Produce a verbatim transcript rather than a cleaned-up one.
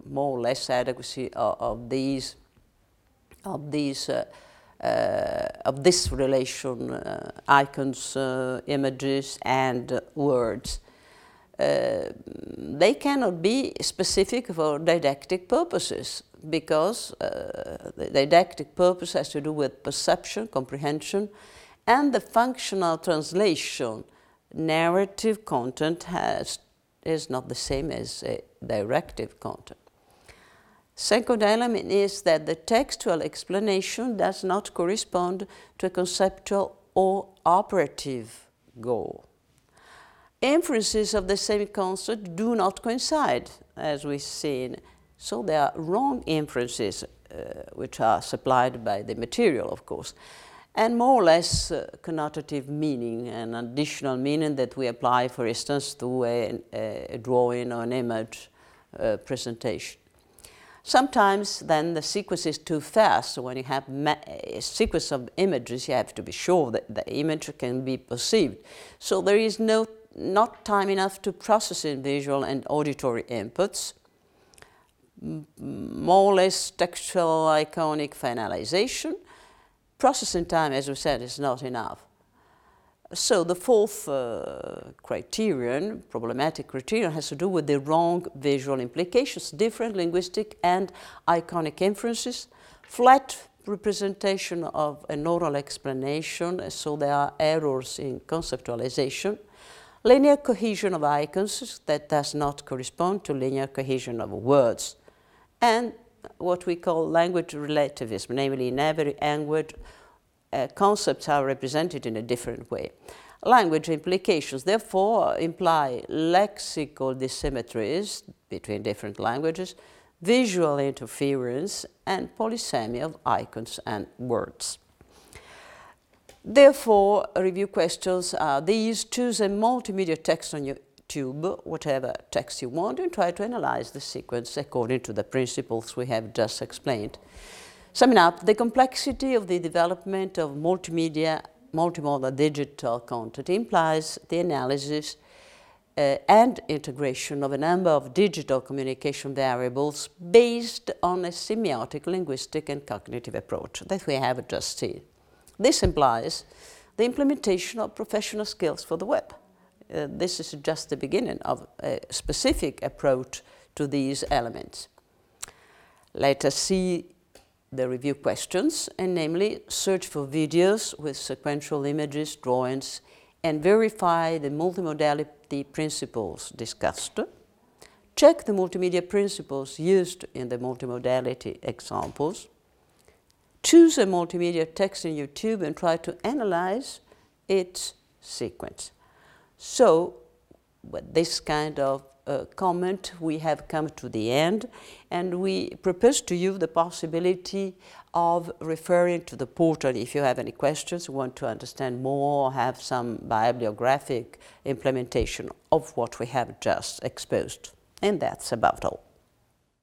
more or less adequacy of, of these, of these, uh, uh, of this relation, uh, icons, uh, images, and uh, words. Uh, they cannot be specific for didactic purposes, because uh, the didactic purpose has to do with perception, comprehension, and the functional translation. Narrative content has, is not the same as a directive content. Second element is that the textual explanation does not correspond to a conceptual or operative goal. Inferences of the same concept do not coincide, as we've seen, so there are wrong inferences uh, which are supplied by the material, of course, and more or less uh, connotative meaning, an additional meaning that we apply, for instance, to a, a drawing or an image uh, presentation. Sometimes then the sequence is too fast, so when you have a sequence of images, you have to be sure that the image can be perceived. So there is no not time enough to process in visual and auditory inputs. More or less textual iconic finalization. Processing time, as we said, is not enough. So the fourth uh, criterion, problematic criterion, has to do with the wrong visual implications, different linguistic and iconic inferences, flat representation of an oral explanation, so there are errors in conceptualization, linear cohesion of icons that does not correspond to linear cohesion of words, and what we call language relativism, namely in every language uh, concepts are represented in a different way. Language implications therefore imply lexical dissymmetries between different languages, visual interference, and polysemy of icons and words. Therefore, review questions are these: choose a multimedia text on YouTube, whatever text you want, and try to analyze the sequence according to the principles we have just explained. Summing up, the complexity of the development of multimedia, multimodal digital content implies the analysis uh, and integration of a number of digital communication variables based on a semiotic, linguistic, and cognitive approach that we have just seen. This implies the implementation of professional skills for the web. Uh, this is just the beginning of a specific approach to these elements. Let us see the review questions, and namely search for videos with sequential images, drawings, and verify the multimodality principles discussed. Check the multimedia principles used in the multimodality examples. Choose a multimedia text in YouTube and try to analyze its sequence. So, with this kind of uh, comment, we have come to the end, and we propose to you the possibility of referring to the portal if you have any questions, want to understand more, or have some bibliographic implementation of what we have just exposed. And that's about all.